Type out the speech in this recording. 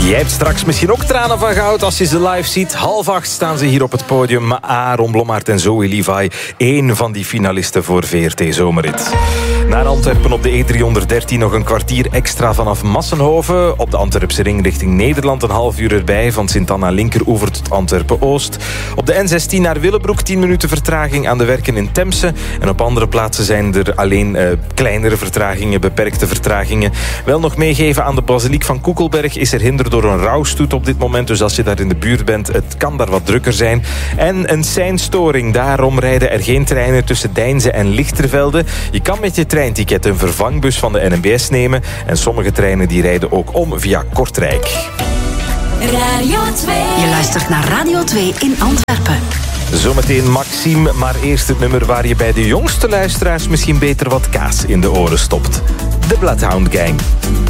Jij hebt straks misschien ook tranen van goud als je ze live ziet. 7:30 staan ze hier op het podium. Maar Aaron Blommaert en Zoe Levi, één van die finalisten voor VRT Zomerrit. Naar Antwerpen op de E313 nog een kwartier extra vanaf Massenhoven. Op de Antwerpse ring richting Nederland een half uur erbij. Van Sint-Anna Linkeroever tot Antwerpen-Oost. Op de N16 naar Willebroek 10 minuten vertraging aan de werken in Temse. En op andere plaatsen zijn er alleen kleinere vertragingen, beperkte vertragingen. Wel nog meegeven aan de basiliek van Koekelberg is er hinder door een rouwstoet op dit moment. Dus als je daar in de buurt bent, het kan daar wat drukker zijn. En een seinstoring. Daarom rijden er geen treinen tussen Deinze en Lichtervelde. Je kan met je treinticket een vervangbus van de NMBS nemen. En sommige treinen die rijden ook om via Kortrijk. Radio 2. Je luistert naar Radio 2 in Antwerpen. Zometeen Maxime, maar eerst het nummer waar je bij de jongste luisteraars misschien beter wat kaas in de oren stopt. De Bloodhound Gang.